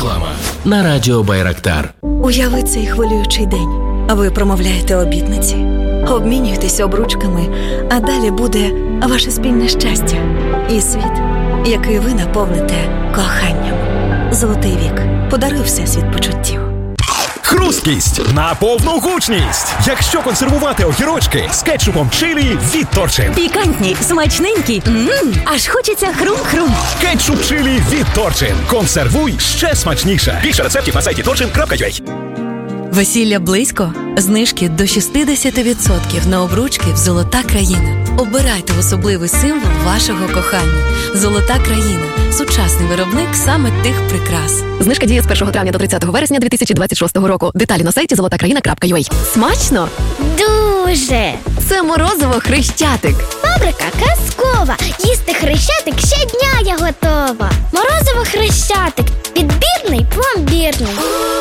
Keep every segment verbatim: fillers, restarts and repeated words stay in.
Реклама на радіо Байрактар. Уяви цей хвилюючий день. Ви промовляєте обітниці, обмінюєтесь обручками, а далі буде ваше спільне щастя і світ, який ви наповните коханням. Золотий вік. Подаруй всесвіт почуттів. Хрусткість на повну гучність. Якщо консервувати огірочки з кетчупом чилі від Торчин. Пікантні, смачненькі, ммм, аж хочеться хрум-хрум. Кетчуп чилі від Торчин. Консервуй ще смачніше. Більше рецептів на сайті торчин крапка ю а. Весілля близько? Знижки до шістдесят відсотків на обручки в «Золота країна». Обирайте особливий символ вашого кохання. «Золота країна» – сучасний виробник саме тих прикрас. Знижка діє з першого травня до тридцятого вересня дві тисячі двадцять шостого року. Деталі на сайті золота країна крапка ю а. Смачно? Дуже! Це морозиво Хрещатик. Фабрика казкова. Їсти Хрещатик щодня я готова. Морозиво Хрещатик. Відбірний, пломбірний.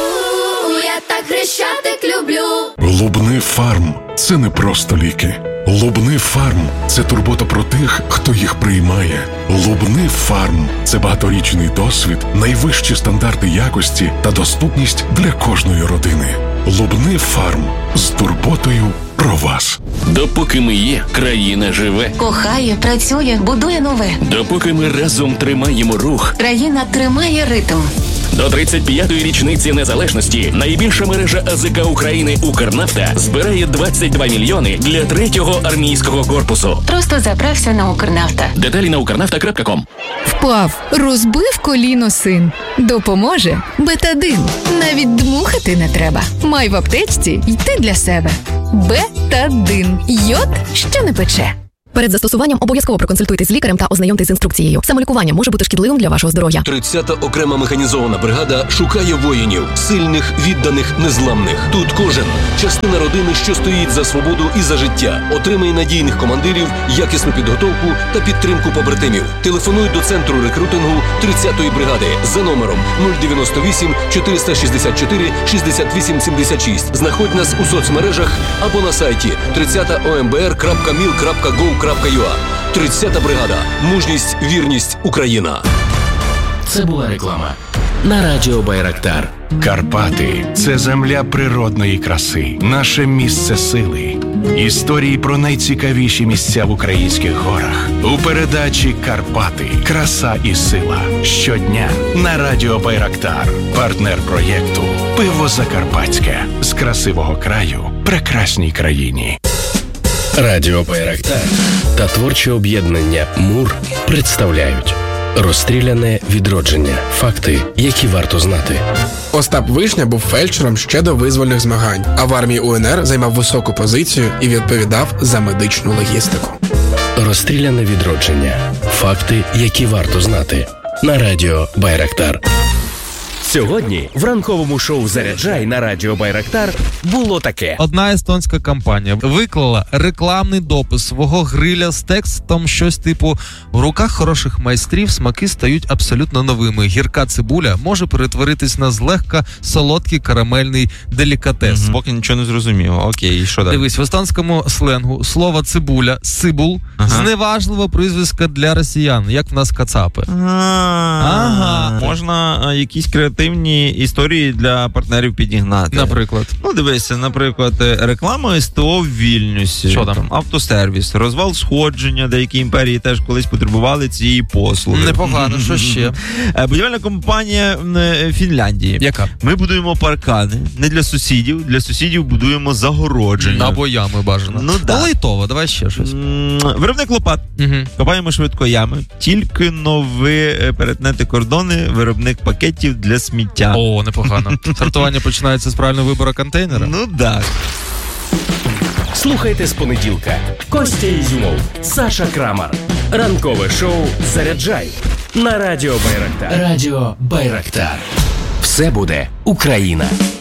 Я так Хрещатик люблю. Лубни Фарм – це не просто ліки. Лубни Фарм – це турбота про тих, хто їх приймає. Лубни Фарм – це багаторічний досвід, найвищі стандарти якості та доступність для кожної родини. Лубни Фарм – з турботою про вас. Допоки ми є, країна живе. Кохає, працює, будує нове. Допоки ми разом тримаємо рух. Країна тримає ритм. До тридцять п'ятої річниці незалежності найбільша мережа АЗК України «Укрнафта» збирає двадцять два мільйони для третього армійського корпусу. Просто заправся на «Укрнафта». Деталі на укрнафта крапка ком. Впав, розбив коліно син. Допоможе Бетадин. Навіть дмухати не треба. Май в аптечці й ти для себе. Бетадин. Йод, що не пече. Перед застосуванням обов'язково проконсультуйтесь з лікарем та ознайомтесь з інструкцією. Самолікування може бути шкідливим для вашого здоров'я. тридцята окрема механізована бригада шукає воїнів, сильних, відданих, незламних. Тут кожен – частина родини, що стоїть за свободу і за життя. Отримай надійних командирів, якісну підготовку та підтримку побратимів. Телефонуй до центру рекрутингу тридцятої бригади за номером нуль дев'яносто вісім чотириста шістдесят чотири шістдесят вісім сімдесят шість. Знаходь нас у соцмережах або на сайті тридцята о ем бе ер крапка міл крапка гов крапка ю а. тридцята бригада. Мужність, вірність, Україна. Це була реклама на радіо Байрактар. Карпати – це земля природної краси, наше місце сили. Історії про найцікавіші місця в українських горах. У передачі «Карпати. Краса і сила». Щодня на радіо Байрактар. Партнер проєкту «Пиво Закарпатське». З красивого краю прекрасній країні. Радіо Байрактар та творче об'єднання «Мур» представляють «Розстріляне відродження. Факти, які варто знати». Остап Вишня був фельдшером ще до визвольних змагань, а в армії у ен ер займав високу позицію і відповідав за медичну логістику. «Розстріляне відродження. Факти, які варто знати». На радіо Байрактар. Сьогодні в ранковому шоу «Заряджай» на радіо Байрактар було таке. Одна естонська компанія виклала рекламний допис свого гриля з текстом щось типу «В руках хороших майстрів смаки стають абсолютно новими. Гірка цибуля може перетворитись на злегка солодкий карамельний делікатес». Угу. Поки нічого не зрозуміло. Окей, і що далі? Дивись, в естонському сленгу слово «цибуля» «сибул» ага. зневажливо прізвиська для росіян, як в нас кацапи. Ага. Можна якісь креативні історії для партнерів підігнати. Наприклад? Ну, дивися, наприклад, реклама СТО в Вільнюсі. Що там? там? Автосервіс, розвал сходження, деякі імперії теж колись потребували цієї послуги. Непогано, що ще? Будівельна компанія Фінляндії. Яка? Ми будуємо паркани не для сусідів, для сусідів будуємо загородження. Або ями бажано. Ну, да. Лайтово, давай ще щось. Виробник лопат. Угу. Копаємо швидко ями. Тільки но ви перетнете кордони, виробник пакетів для сміття. О, непогано. Сортування починається з правильного вибору контейнера? Ну, так. Слухайте з понеділка. Костя Ізюмов, Саша Крамар. Ранкове шоу «Заряджай» на радіо Байрактар. Радіо Байрактар. Все буде Україна.